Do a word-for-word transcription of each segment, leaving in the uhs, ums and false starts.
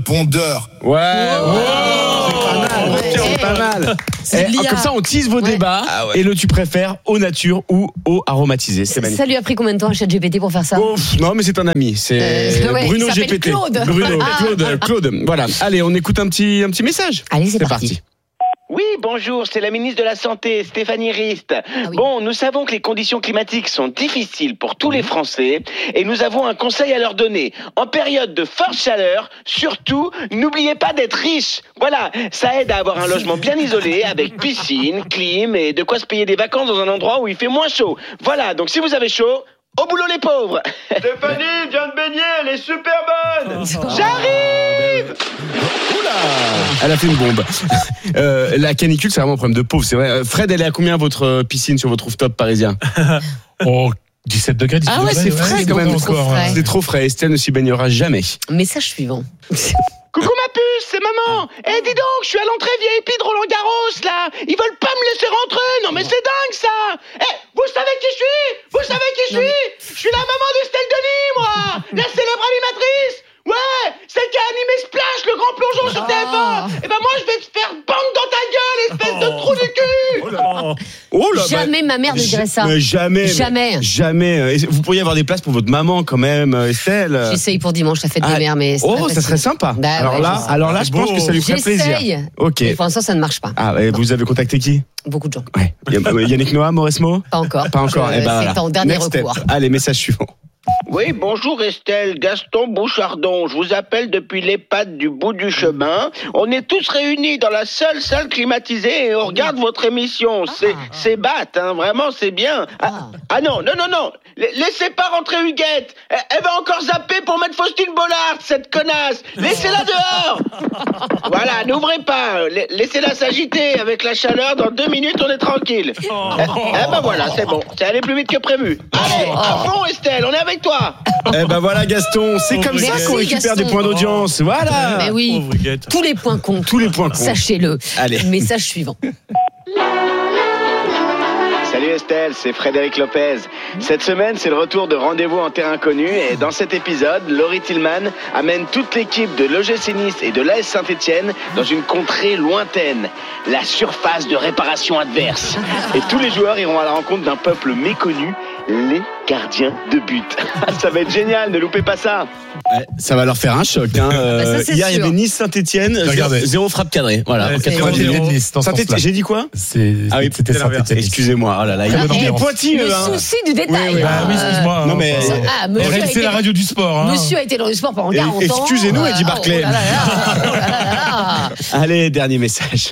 répondeur. Ouais. Wow. Wow. C'est pas mal. Ouais. C'est pas mal. C'est eh, comme ça, on tease vos ouais. débats. Ah ouais. Et le tu préfères eau nature ou eau aromatisée. C'est magnifique. Ça lui a pris combien de temps à ChatGPT pour faire ça? Oh, non, mais c'est un ami. C'est euh, ouais, Bruno G P T. Claude. Bruno, ah. Claude, Claude. Voilà. Allez, on écoute un petit, un petit message. Allez, c'est, c'est parti. parti. Oui, bonjour, c'est la ministre de la Santé, Stéphanie Rist. Ah oui. Bon, nous savons que les conditions climatiques sont difficiles pour tous les Français et nous avons un conseil à leur donner. En période de forte chaleur, surtout, n'oubliez pas d'être riche. Voilà, ça aide à avoir un logement bien isolé avec piscine, clim et de quoi se payer des vacances dans un endroit où il fait moins chaud. Voilà, donc si vous avez chaud, au boulot les pauvres. Stéphanie vient de baigner, elle est super bonne. J'arrive. Oula, elle a fait une bombe. Euh, la canicule, c'est vraiment un problème de pauvre, c'est vrai. Fred, elle est à combien votre piscine sur votre rooftop parisien? Oh, dix-sept degrés. Ah ouais, c'est frais ouais, quand même. Trop frais. C'est trop frais. Estelle ne s'y baignera jamais. Message suivant. Coucou ma puce, c'est maman. Eh hey, dis donc, je suis à l'entrée V I P de Roland Garros là. Ils veulent pas me laisser rentrer. Non mais c'est dingue ça. Eh, hey, vous savez qui je suis? Vous savez qui je suis? Je suis la maman d'Estelle Denis, moi. La célèbre animatrice. Ouais, celle qui a animé Splash, le grand plongeon sur T F un. Et ben moi je vais te faire bang dans ta gueule, espèce oh. de trou du cul. Oh là. Oh là, jamais bah, ma mère ne dirait ça. Mais jamais. Jamais. Mais jamais. Vous pourriez avoir des places pour votre maman quand même, Estelle. J'essaye pour dimanche, la fête ah, des mères, mais. Oh, ça serait sympa. Bah, alors, ouais, là, alors là, je pense que ça lui ferait plaisir. J'essaye. Ok. Mais pour l'instant, ça ne marche pas. Ah, et vous avez contacté qui? Beaucoup de gens. Ouais. Yannick Noah, Mauresmo? Pas encore. Pas encore. Je, eh ben, c'est voilà. en dernier Next recours. Step. Allez, message suivant. Oui, bonjour Estelle, Gaston Bouchardon. Je vous appelle depuis l'EHPAD du bout du chemin. On est tous réunis dans la seule salle climatisée et on regarde votre émission. C'est, c'est batte, hein, vraiment, c'est bien. Ah, ah non, non, non, non. Laissez pas rentrer Huguette. Elle, elle va encore zapper pour mettre Faustine Bollard, cette connasse. Laissez-la dehors. Voilà, n'ouvrez pas. Laissez-la s'agiter avec la chaleur. Dans deux minutes, on est tranquille. Oh. Eh, eh ben voilà, c'est bon. C'est allé plus vite que prévu. Allez, à fond Estelle, on est avec toi. Eh ben voilà Gaston, c'est oh, comme ça qu'on récupère Gaston. Des points d'audience. Voilà. Mais oui, tous les points comptent. Tous les points comptent. Sachez-le. Allez. Message suivant. Salut Estelle, c'est Frédéric Lopez. Cette semaine, c'est le retour de Rendez-vous en terrain connu et dans cet épisode, Laurie Tillman amène toute l'équipe de l'O G C Nice et de l'A S Saint-Etienne dans une contrée lointaine, la surface de réparation adverse. Et tous les joueurs iront à la rencontre d'un peuple méconnu, les gardiens de but. Ça va être génial, ne loupez pas ça. Ouais, ça va leur faire un choc. Hein. Bah ça, hier, il y avait Nice-Saint-Etienne, zéro frappe cadrée. Voilà. Ouais, Saint-Etienne, j'ai dit quoi? C'est, ah oui, c'était Saint-Etienne. Excusez-moi. Oh là là, il est pointilleux. Le hein. souci du détail. Oui, oui, ah, oui excuse-moi. Non mais ah, monsieur c'est la radio du sport. Hein. Monsieur a été dans le sport pendant quarante ans. Excusez-nous, Eddie Barclay. Oh là là, oh là là. Allez, dernier message.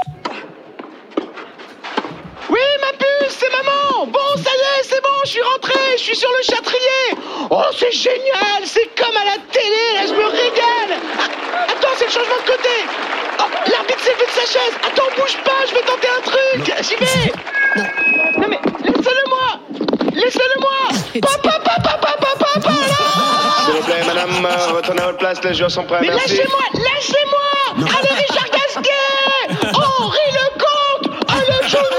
Oui, ma puce, c'est maman. Bon, ça y est, c'est bon, je suis rentré, je suis sur le Châtrier. Oh, c'est génial, c'est comme à la télé, là, je me régale. Ah, attends, c'est le changement de côté. Oh, l'arbitre s'est levé de sa chaise. Attends, bouge pas, je vais tenter un truc. J'y vais. Non. non, mais laissez-le-moi. Laissez-le-moi. Papa, papa, papa, papa, là. S'il vous plaît, madame, retournez à votre place, les joueurs sont prêts, mais merci. lâchez-moi, lâchez-moi. Allez, Richard Gasquet. Henri Lecomte. Allez, Johnny.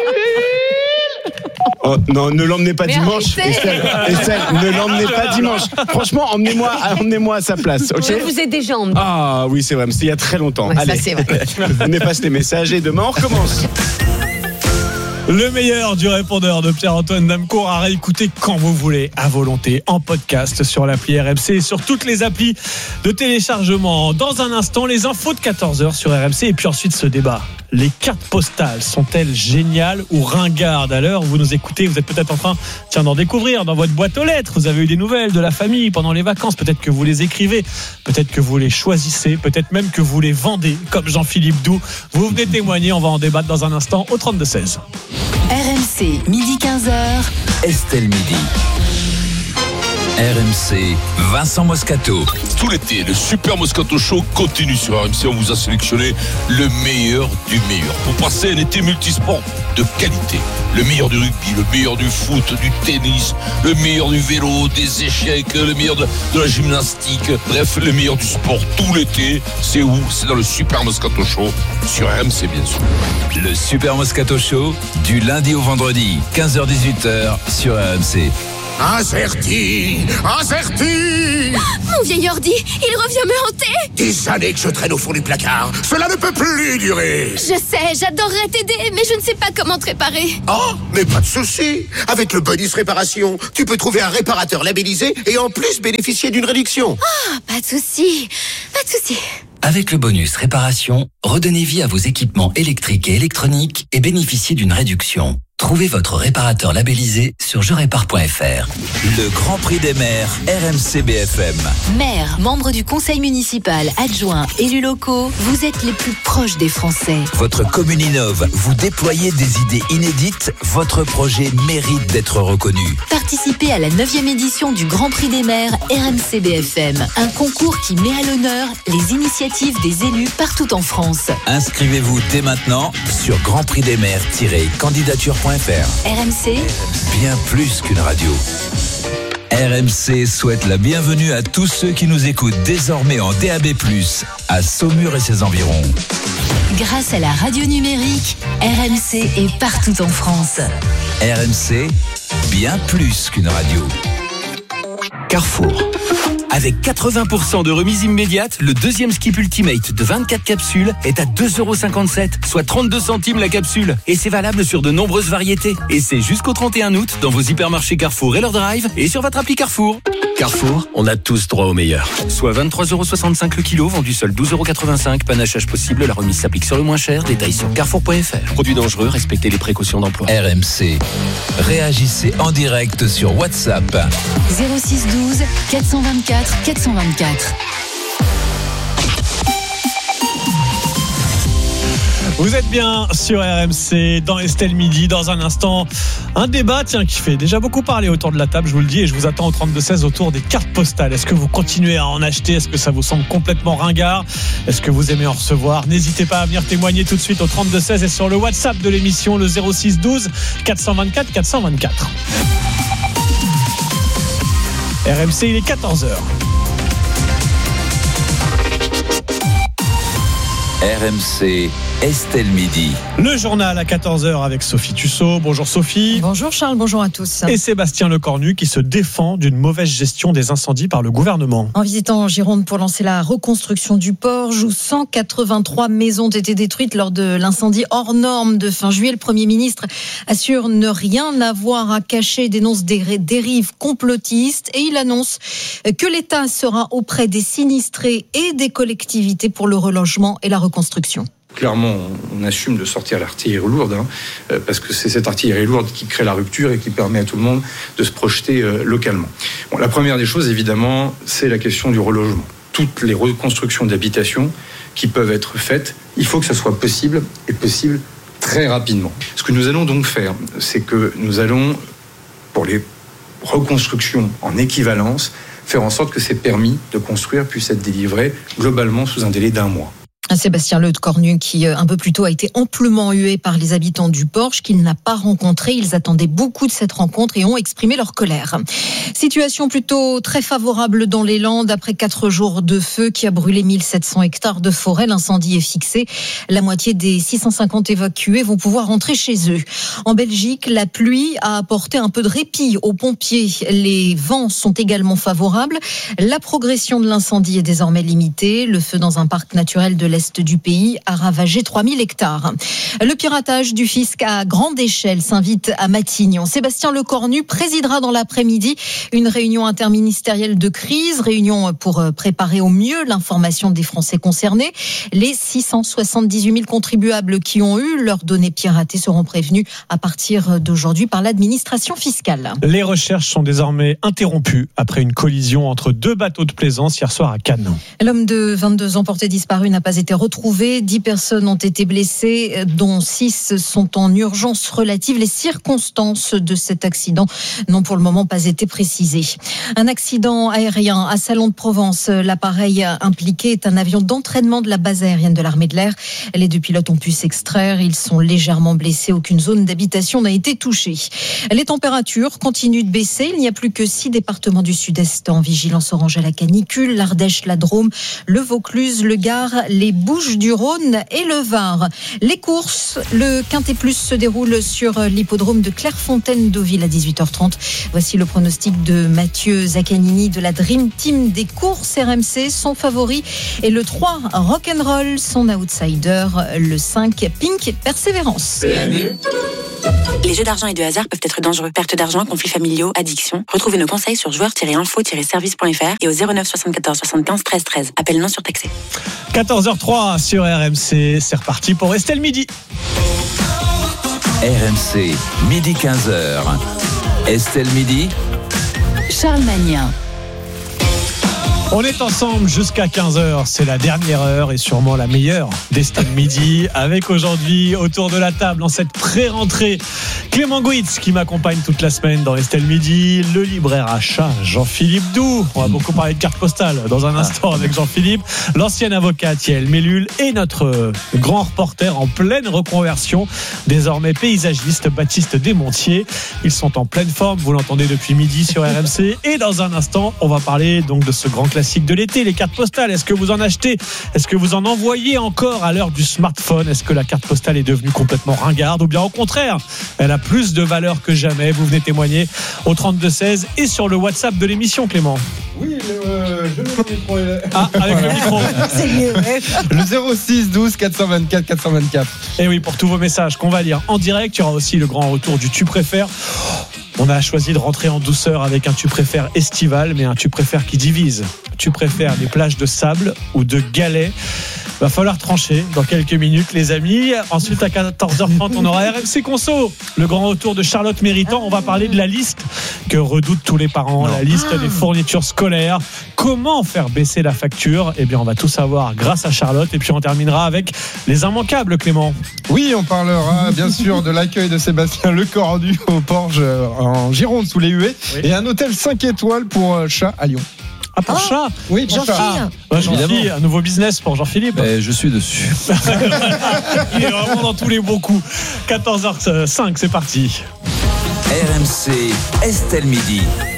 Oh, non, ne l'emmenez pas mais dimanche, Estelle. Estelle, ne l'emmenez pas dimanche. Franchement, emmenez-moi, emmenez-moi à sa place, ok? Je vous ai déjà emmené. Ah oui, c'est vrai, mais c'était il y a très longtemps. Ouais, allez, ça, c'est vrai. On efface les messages et demain on recommence. Le meilleur du répondeur de Pierre-Antoine Damecourt à réécouter quand vous voulez, à volonté, en podcast sur l'appli R M C et sur toutes les applis de téléchargement. Dans un instant, les infos de quatorze heures sur R M C et puis ensuite ce débat. Les cartes postales sont-elles géniales ou ringardes? À l'heure où vous nous écoutez, vous êtes peut-être en train tiens, d'en découvrir dans votre boîte aux lettres. Vous avez eu des nouvelles de la famille pendant les vacances. Peut-être que vous les écrivez, peut-être que vous les choisissez, peut-être même que vous les vendez, comme Jean-Philippe Doux. Vous venez témoigner, on va en débattre dans un instant au trente-deux seize. R M C, midi quinze heures. Estelle Midi. R M C, Vincent Moscato. Tout l'été, le Super Moscato Show continue sur R M C. On vous a sélectionné le meilleur du meilleur pour passer un été multisport de qualité. Le meilleur du rugby, le meilleur du foot, du tennis, le meilleur du vélo, des échecs, le meilleur de, de la gymnastique. Bref, le meilleur du sport tout l'été. C'est où? C'est dans le Super Moscato Show sur R M C, bien sûr. Le Super Moscato Show, du lundi au vendredi, quinze heures dix-huit heures sur R M C. Incerti, incerti. Mon vieil ordi, il revient me hanter. Des années que je traîne au fond du placard. Cela ne peut plus durer. Je sais, j'adorerais t'aider, mais je ne sais pas comment te réparer. Oh, mais pas de souci. Avec le bonus réparation, tu peux trouver un réparateur labellisé et en plus bénéficier d'une réduction. Ah, oh, pas de souci, pas de souci. Avec le bonus réparation, redonnez vie à vos équipements électriques et électroniques et bénéficiez d'une réduction. Trouvez votre réparateur labellisé sur je répare point f r. Le Grand Prix des maires R M C B F M. Maires, membres du conseil municipal, adjoints, élus locaux, vous êtes les plus proches des Français. Votre commune innove, vous déployez des idées inédites, votre projet mérite d'être reconnu. Participez à la neuvième édition du Grand Prix des maires R M C B F M, un concours qui met à l'honneur les initiatives des élus partout en France. Inscrivez-vous dès maintenant sur grand prix des maires tiret candidature point f r. R M C, bien plus qu'une radio. R M C souhaite la bienvenue à tous ceux qui nous écoutent désormais en D A B plus, à Saumur et ses environs. Grâce à la radio numérique, R M C est partout en France. R M C, bien plus qu'une radio. Carrefour. Avec quatre-vingts pour cent de remise immédiate, le deuxième Skip Ultimate de vingt-quatre capsules est à deux euros cinquante-sept, soit trente-deux centimes la capsule. Et c'est valable sur de nombreuses variétés. Et c'est jusqu'au trente et un août dans vos hypermarchés Carrefour et leur drive et sur votre appli Carrefour. Carrefour, on a tous droit au meilleur. Soit vingt-trois euros soixante-cinq le kilo, vendu seul douze euros quatre-vingt-cinq. Panachage possible, la remise s'applique sur le moins cher. Détails sur carrefour point f r. Produits dangereux, respectez les précautions d'emploi. R M C. Réagissez en direct sur WhatsApp. zéro six douze quatre cent vingt-quatre quatre cent vingt-quatre. Vous êtes bien sur R M C dans Estelle Midi. Dans un instant, un débat tiens, qui fait déjà beaucoup parler autour de la table, je vous le dis, et je vous attends au trente-deux seize autour des cartes postales. Est-ce que vous continuez à en acheter? Est-ce que ça vous semble complètement ringard? Est-ce que vous aimez en recevoir? N'hésitez pas à venir témoigner tout de suite au trente-deux seize et sur le WhatsApp de l'émission, le zéro six douze quatre cent vingt-quatre quatre cent vingt-quatre. R M C, il est quatorze heures. R M C, Estelle Midi. Le journal à quatorze heures avec Sophie Tussaud. Bonjour Sophie. Bonjour Charles, bonjour à tous. Et Sébastien Lecornu qui se défend d'une mauvaise gestion des incendies par le gouvernement. En visitant en Gironde pour lancer la reconstruction du port, où cent quatre-vingt-trois maisons ont été détruites lors de l'incendie hors norme de fin juillet, le Premier ministre assure ne rien avoir à cacher, dénonce des dérives complotistes et il annonce que l'État sera auprès des sinistrés et des collectivités pour le relogement et la reconstruction. Construction. Clairement, on assume de sortir l'artillerie lourde, hein, parce que c'est cette artillerie lourde qui crée la rupture et qui permet à tout le monde de se projeter euh, localement. Bon, la première des choses, évidemment, c'est la question du relogement. Toutes les reconstructions d'habitations qui peuvent être faites, il faut que ça soit possible, et possible très rapidement. Ce que nous allons donc faire, c'est que nous allons, pour les reconstructions en équivalence, faire en sorte que ces permis de construire puissent être délivrés globalement sous un délai d'un mois. Sébastien Lecornu qui un peu plus tôt a été amplement hué par les habitants du Porche qu'il n'a pas rencontré. Ils attendaient beaucoup de cette rencontre et ont exprimé leur colère. Situation plutôt très favorable dans les Landes après quatre jours de feu qui a brûlé mille sept cents hectares de forêt. L'incendie est fixé. La moitié des six cent cinquante évacués vont pouvoir rentrer chez eux. En Belgique, la pluie a apporté un peu de répit aux pompiers. Les vents sont également favorables. La progression de l'incendie est désormais limitée. Le feu dans un parc naturel de l'Est du pays a ravagé trois mille hectares. Le piratage du fisc à grande échelle s'invite à Matignon. Sébastien Lecornu présidera dans l'après-midi une réunion interministérielle de crise, réunion pour préparer au mieux l'information des Français concernés. Les six cent soixante-dix-huit mille contribuables qui ont eu leurs données piratées seront prévenus à partir d'aujourd'hui par l'administration fiscale. Les recherches sont désormais interrompues après une collision entre deux bateaux de plaisance hier soir à Cannes. L'homme de vingt-deux ans porté disparu n'a pas été retrouvé. Dix personnes ont été blessées, dont six sont en urgence relative. Les circonstances de cet accident n'ont pour le moment pas été précisées. Un accident aérien à Salon de Provence. L'appareil impliqué est un avion d'entraînement de la base aérienne de l'armée de l'air. Les deux pilotes ont pu s'extraire. Ils sont légèrement blessés. Aucune zone d'habitation n'a été touchée. Les températures continuent de baisser. Il n'y a plus que six départements du sud-est en vigilance orange à la canicule. L'Ardèche, la Drôme, le Vaucluse, le Gard, les Bouches-du-Rhône et le Var. Les courses, le Quintet Plus se déroule sur l'hippodrome de Clairefontaine-Deauville à dix-huit heures trente. Voici le pronostic de Mathieu Zaccanini de la Dream Team des courses R M C. Son favori est le trois Rock'n'Roll, son outsider le cinq Pink Persévérance. Les jeux d'argent et de hasard peuvent être dangereux. Perte d'argent, conflits familiaux, addiction. Retrouvez nos conseils sur joueurs tiret info tiret service point f r et au zéro neuf soixante-quatorze soixante-quinze treize treize. Appel non surtaxé. quatorze heures trois sur R M C. C'est reparti pour Estelle Midi. R M C, midi quinze heures. Estelle Midi. Charles Magnin. On est ensemble jusqu'à quinze heures, c'est la dernière heure et sûrement la meilleure d'Estelle Midi, avec aujourd'hui autour de la table en cette pré-rentrée Clément Gouitz qui m'accompagne toute la semaine dans Estelle Midi, le libraire achat Jean-Philippe Doux, on va beaucoup parler de cartes postales dans un instant avec Jean-Philippe, l'ancienne avocate Yael Mellul et notre grand reporter en pleine reconversion, désormais paysagiste Baptiste Desmontiers. Ils sont en pleine forme, vous l'entendez depuis midi sur R M C, et dans un instant on va parler donc de ce grand classique de l'été, les cartes postales. Est-ce que vous en achetez? Est-ce que vous en envoyez encore à l'heure du smartphone? Est-ce que la carte postale est devenue complètement ringarde ou bien au contraire, elle a plus de valeur que jamais? Vous venez témoigner au trente-deux seize et sur le WhatsApp de l'émission, Clément. Oui, le, je mets le micro. Ah, avec le micro. C'est mieux, ouais. Le zéro six douze quatre cent vingt-quatre quatre cent vingt-quatre. Et oui, pour tous vos messages qu'on va lire en direct, il y aura aussi le grand retour du Tu préfères. On a choisi de rentrer en douceur avec un Tu préfères estival, mais un Tu préfères qui divise. Tu préfères les plages de sable ou de galets? Va falloir trancher dans quelques minutes, les amis. Ensuite, à quatorze heures trente, on aura R M C Conso, le grand retour de Charlotte Méritant. On va parler de la liste que redoutent tous les parents, non. La liste des fournitures scolaires. Comment faire baisser la facture? Eh bien, on va tout savoir grâce à Charlotte. Et puis, on terminera avec les immanquables, Clément. Oui, on parlera bien sûr de l'accueil de Sébastien Lecornu au Porge en Gironde sous les huées, oui. Et un hôtel cinq étoiles pour chat à Lyon. Ah, pour oh, chat? Oui, pour Jean-Philippe. chat. Ah, Jean-Philippe, un nouveau business pour Jean-Philippe. Eh, je suis dessus. Il est vraiment dans tous les bons coups. quatorze heures cinq, c'est parti. R M C, Estelle Midi.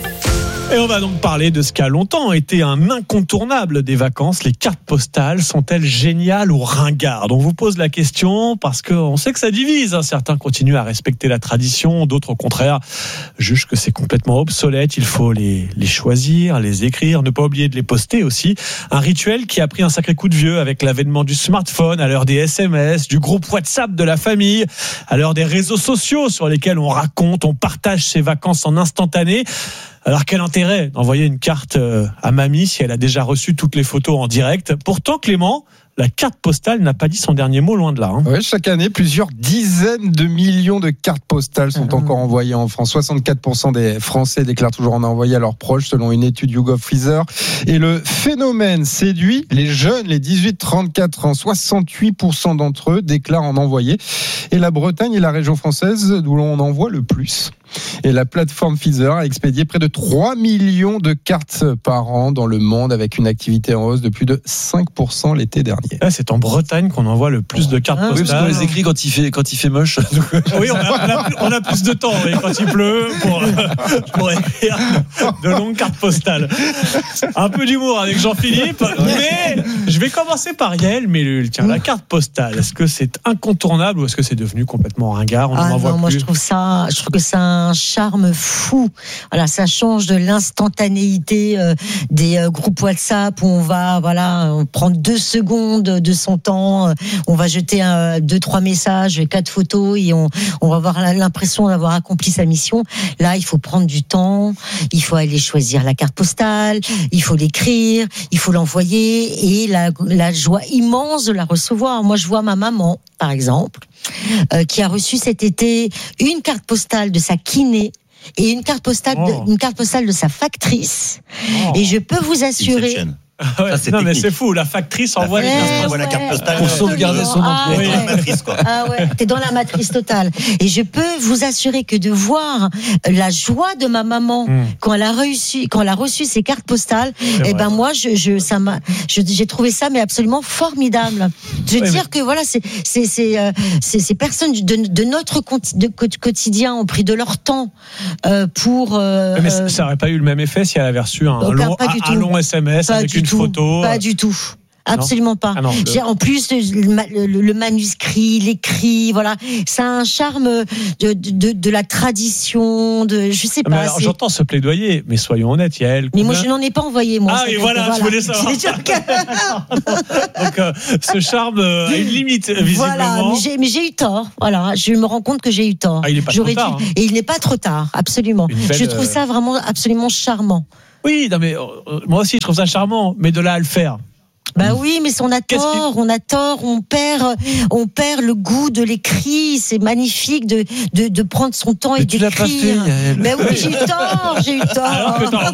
Et on va donc parler de ce qui a longtemps été un incontournable des vacances. Les cartes postales sont-elles géniales ou ringardes? On vous pose la question parce qu'on sait que ça divise. Certains continuent à respecter la tradition, d'autres au contraire jugent que c'est complètement obsolète. Il faut les, les choisir, les écrire, ne pas oublier de les poster aussi. Un rituel qui a pris un sacré coup de vieux avec l'avènement du smartphone, à l'heure des S M S, du groupe WhatsApp de la famille, à l'heure des réseaux sociaux sur lesquels on raconte, on partage ses vacances en instantané. Alors quel intérêt d'envoyer une carte à mamie si elle a déjà reçu toutes les photos en direct? Pourtant, Clément, la carte postale n'a pas dit son dernier mot, loin de là. Hein. Oui, chaque année, plusieurs dizaines de millions de cartes postales sont mmh. encore envoyées en France. soixante-quatre pour cent des Français déclarent toujours en envoyer à leurs proches, selon une étude YouGov Freezer. Et le phénomène séduit les jeunes, les dix-huit trente-quatre ans. soixante-huit pour cent d'entre eux déclarent en envoyer. Et la Bretagne est la région française d'où l'on envoie le plus. Et la plateforme Freezer a expédié près de trois millions de cartes par an dans le monde, avec une activité en hausse de plus de cinq pour cent l'été dernier. Ah, c'est en Bretagne qu'on envoie le plus de cartes ah, postales. Oui, parce qu'on les écrit quand il fait, quand il fait moche. Oui, on a, on a, on a plus de temps oui, quand il pleut pour, pour écrire de longues cartes postales. Un peu d'humour avec Jean-Philippe, mais je vais commencer par Yael Mellul. Tiens, la carte postale, est-ce que c'est incontournable ou est-ce que c'est devenu complètement ringard? On ah en non, envoie moi plus. je trouve ça, je trouve que c'est un charme fou. Voilà, ça change de l'instantanéité euh, des euh, groupes WhatsApp où on va, voilà, on prend deux secondes de son temps, euh, on va jeter un, deux, trois messages, quatre photos et on, on va avoir l'impression d'avoir accompli sa mission. Là, il faut prendre du temps, il faut aller choisir la carte postale, il faut l'écrire, il faut l'envoyer et la, la joie immense de la recevoir. Moi, je vois ma maman, par exemple, euh, qui a reçu cet été une carte postale de sa kiné et une carte postale, oh. de, une carte postale de sa factrice. Oh. Et je peux vous assurer. Ah ouais, ça, non technique. Mais c'est fou, la factrice envoie les ouais, ouais, la carte postale pour sauvegarder son emploi. Ah, ouais. Dans la matrice, quoi. Ah ouais, t'es dans la matrice totale. Et je peux vous assurer que de voir la joie de ma maman mm. quand elle a reçu, quand elle a reçu ces cartes postales, et eh ben moi, je, je, ça m'a, je, j'ai trouvé ça mais absolument formidable. Je veux ouais, dire mais... que voilà, c'est, c'est, c'est, euh, c'est ces personnes de, de notre de quotidien ont pris de leur temps euh, pour. Euh, mais ça, ça aurait pas eu le même effet si elle avait reçu un, long, un, un long S M S pas avec une tout, photo. Pas du tout. Absolument pas. Ah non, le... J'ai, en plus, le, le, le manuscrit, l'écrit, voilà, ça a un charme de, de, de la tradition, de, je sais pas. Mais alors, j'entends ce plaidoyer, mais soyons honnêtes, Yael. Mais moi, je n'en ai pas envoyé, moi. Ah, et voilà, voilà, je voulais savoir. Donc, euh, ce charme euh, a une limite, visiblement. Voilà, mais j'ai, mais j'ai eu tort. Voilà, je me rends compte que j'ai eu tort. Ah, il n'est pas J'aurais trop tard. dû... Hein. Et il n'est pas trop tard, absolument. Belle, je trouve euh... ça vraiment absolument charmant. Oui, non, mais euh, moi aussi, je trouve ça charmant, mais de là à le faire. Bah oui, mais on a tort, on a tort, on perd, on perd le goût de l'écrit. C'est magnifique de, de, de prendre son temps mais et tu d'écrire. L'as pas fait, mais oui, j'ai eu tort, j'ai eu tort. Alors que